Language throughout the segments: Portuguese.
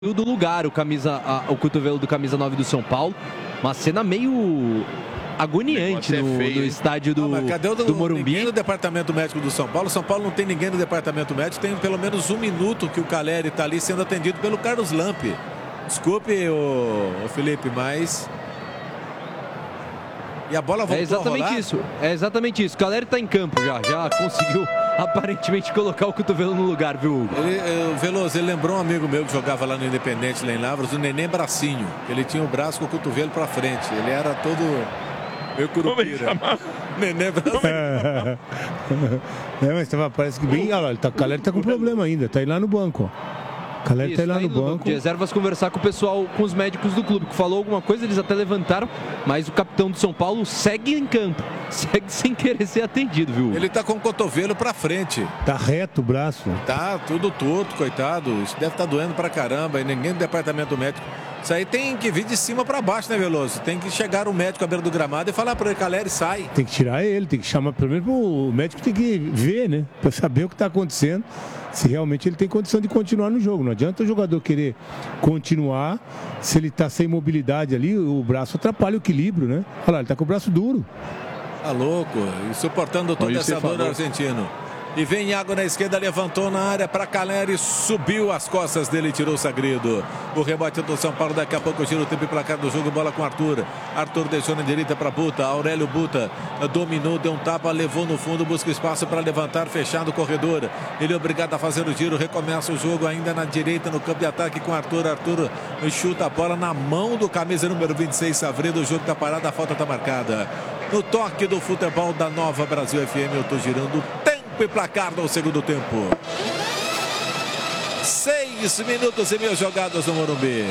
do lugar o cotovelo do camisa 9 do São Paulo. Uma cena meio agoniante no estádio do Morumbi. Ninguém no departamento médico do São Paulo. São Paulo não tem ninguém no departamento médico. Tem pelo menos 1 minuto que o Caleri está ali sendo atendido pelo Carlos Lampe. Desculpe, o Felipe, mas... E a bola voltou a rolar? É exatamente isso. O Caleri está em campo já conseguiu aparentemente colocar o cotovelo no lugar, viu, Hugo? Veloso, ele lembrou um amigo meu que jogava lá no Independente, lá em Lavras, o Neném Bracinho. Ele tinha o braço com o cotovelo para frente. Ele era todo meio curupira. Neném Bracinho. Mas parece que bem... Olha lá, o Caleri está com problema ainda. Está aí lá no banco, ó. Caleri tá lá no banco de reservas conversar com o pessoal, com os médicos do clube, que falou alguma coisa, eles até levantaram, mas o capitão do São Paulo segue em campo, segue sem querer ser atendido, viu? Ele tá com o cotovelo pra frente. Tá reto o braço. Tá tudo torto, coitado. Isso deve estar doendo pra caramba, e ninguém do departamento médico. Isso aí tem que vir de cima pra baixo, né, Veloso? Tem que chegar o médico à beira do gramado e falar pra ele, Caleri, sai. Tem que tirar ele, tem que chamar, pelo menos o médico tem que ver, né? Pra saber o que tá acontecendo. Se realmente ele tem condição de continuar no jogo. Não adianta o jogador querer continuar se ele está sem mobilidade ali, o braço atrapalha o equilíbrio, né? Olha lá, ele está com o braço duro. Tá louco, e suportando todo essa dor do argentino. E vem Iago na esquerda, levantou na área para Caleri, subiu as costas dele, tirou o Sagredo. O rebote do São Paulo, daqui a pouco tira o tempo e placar do jogo, bola com Arthur. Arthur deixou na direita para Buta, Aurélio Buta dominou, deu um tapa, levou no fundo, busca espaço para levantar, fechado o corredor. Ele é obrigado a fazer o giro, recomeça o jogo ainda na direita, no campo de ataque com Arthur. Arthur chuta a bola na mão do camisa número 26, Sagredo. O jogo está parado, a falta está marcada. No toque do futebol da Nova Brasil FM, eu estou girando tempo e placar no segundo tempo. 6 minutos e meio jogados no Morumbi.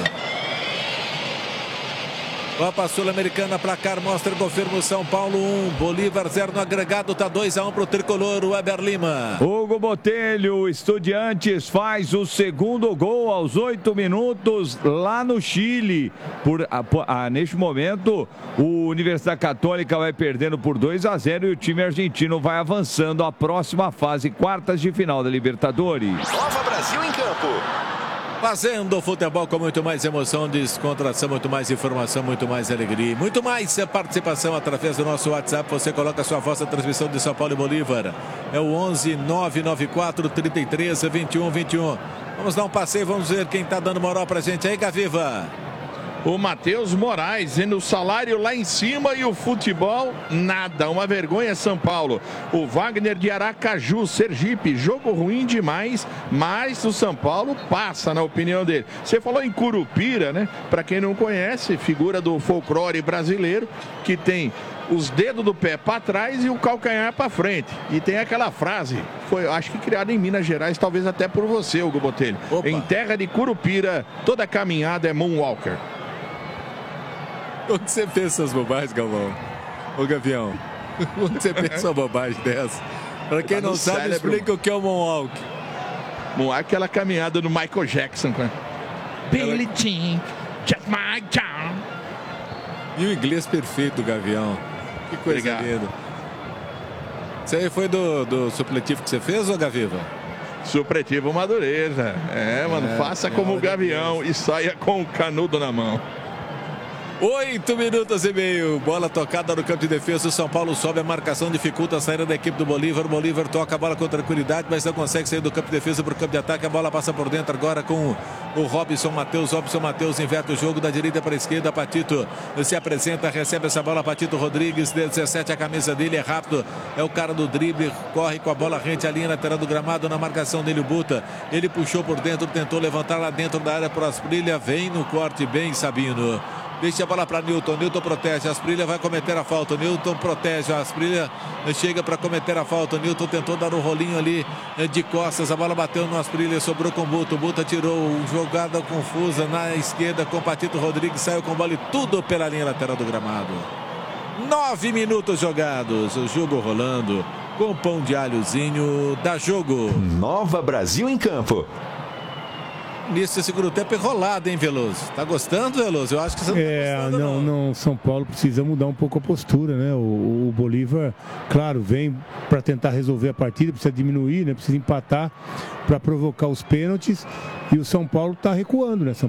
Copa Sul-Americana, placar mostra, confirma São Paulo 1, Bolívar 0 no agregado, tá 2-1 pro tricolor, o Weber Lima. Hugo Botelho, Estudiantes faz o segundo gol aos 8 minutos lá no Chile. Neste momento, o Universidade Católica vai perdendo por 2-0 e o time argentino vai avançando à próxima fase, quartas de final da Libertadores. Nova Brasil em campo. Fazendo futebol com muito mais emoção, descontração, muito mais informação, muito mais alegria, muito mais participação através do nosso WhatsApp. Você coloca a sua voz na transmissão de São Paulo e Bolívar. É o 11 994 33 21 21. Vamos dar um passeio, vamos ver quem está dando moral pra gente aí, Gaviva. O Matheus Moraes, e no salário lá em cima e o futebol, nada. Uma vergonha, São Paulo. O Wagner de Aracaju, Sergipe, jogo ruim demais, mas o São Paulo passa, na opinião dele. Você falou em Curupira, né? Para quem não conhece, figura do folclore brasileiro, que tem os dedos do pé para trás e o calcanhar para frente. E tem aquela frase, foi, acho que criada em Minas Gerais, talvez até por você, Hugo Botelho. Opa. Em terra de Curupira, toda caminhada é moonwalker. Onde você pensa essas bobagens, Galvão? Ô, Gavião, onde você pensa uma bobagem dessa? Para quem não sabe, cérebro. Explica o que é o moonwalk. Moonwalk é aquela caminhada do Michael Jackson. Billie Jean, just my John. E o inglês perfeito, Gavião. Que coisa linda. Isso aí foi do supletivo que você fez, ô Gaviva? Supletivo Madureza. Mano, faça como o Gavião e saia com o canudo na mão. 8 minutos e meio, bola tocada no campo de defesa, o São Paulo sobe, a marcação dificulta a saída da equipe do Bolívar. O Bolívar toca a bola com tranquilidade, mas não consegue sair do campo de defesa para o campo de ataque. A bola passa por dentro agora com o Robson Matheus. Robson Matheus inverte o jogo da direita para a esquerda. Patito se apresenta, recebe essa bola. Patito Rodrigues, 17, a camisa dele é rápido, é o cara do drible, corre com a bola rente à linha lateral do gramado. Na marcação dele o Buta, ele puxou por dentro, tentou levantar lá dentro da área para Asprilla, vem no corte bem Sabino. Deixa a bola para Newton. Newton protege. Asprilla vai cometer a falta. Newton protege. Asprilla chega para cometer a falta. Newton tentou dar um rolinho ali de costas. A bola bateu no Asprilla. Sobrou com o Buta. O Buta tirou. Jogada confusa na esquerda com Patito Rodrigues. Saiu com bola e tudo pela linha lateral do gramado. 9 minutos jogados. O jogo rolando com pão de alhozinho. Dá jogo. Nova Brasil em campo. início do segundo tempo enrolado, hein, Veloso? Tá gostando, Veloso? Eu acho que você não tá gostando, não. São Paulo precisa mudar um pouco a postura, né? O Bolívar, claro, vem para tentar resolver a partida, precisa diminuir, né? Precisa empatar para provocar os pênaltis. E o São Paulo está recuando, né?